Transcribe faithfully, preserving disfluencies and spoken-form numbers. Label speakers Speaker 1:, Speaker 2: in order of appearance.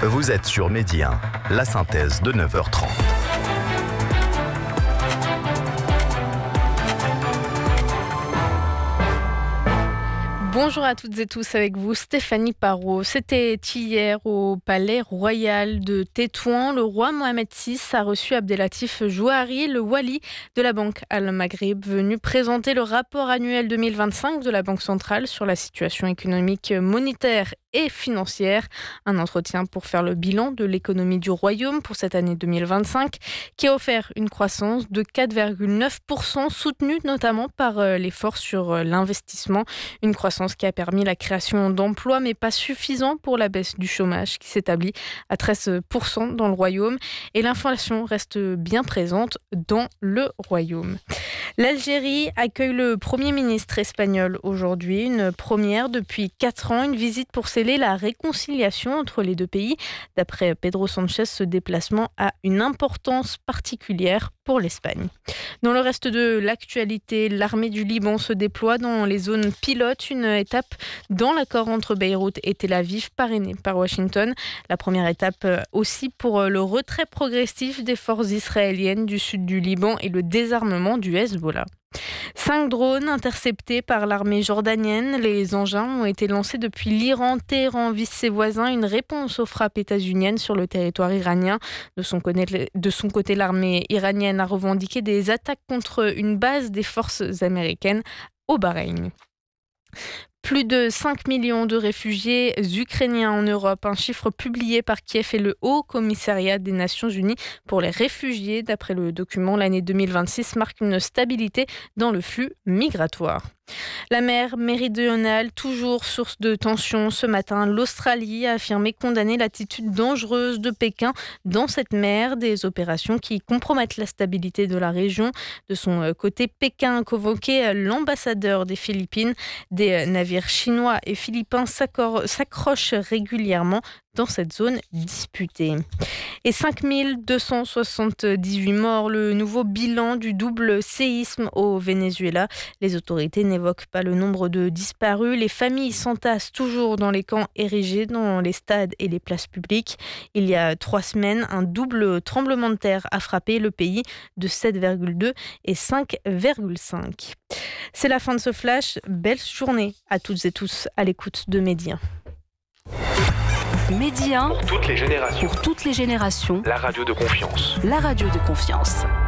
Speaker 1: Vous êtes sur Midi un, la synthèse de neuf heures trente.
Speaker 2: Bonjour à toutes et tous, avec vous Stéphanie Parot. C'était hier au palais royal de Tétouan. Le roi Mohamed six a reçu Abdelatif Jouari, le wali de la Banque Al-Maghrib, venu présenter le rapport annuel deux mille vingt-cinq de la Banque centrale sur la situation économique, monétaire et financière. Un entretien pour faire le bilan de l'économie du royaume pour cette année deux mille vingt-cinq qui a offert une croissance de quatre virgule neuf pour cent soutenue notamment par l'effort sur l'investissement. Une croissance qui a permis la création d'emplois mais pas suffisant pour la baisse du chômage qui s'établit à treize pour cent dans le royaume et l'inflation reste bien présente dans le royaume. L'Algérie accueille le Premier ministre espagnol aujourd'hui, une première depuis quatre ans, une visite pour sceller la réconciliation entre les deux pays. D'après Pedro Sánchez, ce déplacement a une importance particulière pour l'Espagne. Dans le reste de l'actualité, l'armée du Liban se déploie dans les zones pilotes, une étape dans l'accord entre Beyrouth et Tel Aviv, parrainée par Washington. La première étape aussi pour le retrait progressif des forces israéliennes du sud du Liban et le désarmement du Hezbollah. Cinq drones interceptés par l'armée jordanienne. Les engins ont été lancés depuis l'Iran. Téhéran vise ses voisins. Une réponse aux frappes états-uniennes sur le territoire iranien. De son côté, de son côté, l'armée iranienne a revendiqué des attaques contre une base des forces américaines au Bahreïn. Plus de cinq millions de réfugiés ukrainiens en Europe, un chiffre publié par Kiev et le Haut Commissariat des Nations Unies pour les réfugiés. D'après le document, l'année deux mille vingt-six marque une stabilité dans le flux migratoire. La mer méridionale, toujours source de tensions. Ce matin, l'Australie a affirmé condamner l'attitude dangereuse de Pékin dans cette mer, des opérations qui compromettent la stabilité de la région. De son côté, Pékin a convoqué l'ambassadeur des Philippines. Des navires chinois et philippins s'accrochent régulièrement dans cette zone disputée. Et cinq mille deux cent soixante-dix-huit morts, le nouveau bilan du double séisme au Venezuela. Les autorités n'évoquent pas le nombre de disparus. Les familles s'entassent toujours dans les camps érigés dans les stades et les places publiques. Il y a trois semaines, un double tremblement de terre a frappé le pays de sept virgule deux et cinq virgule cinq. C'est la fin de ce flash. Belle journée à toutes et tous à l'écoute de Midi un.
Speaker 3: Midi un,
Speaker 4: pour toutes les générations.
Speaker 3: Pour toutes les générations.
Speaker 4: La radio de confiance.
Speaker 3: La radio de confiance.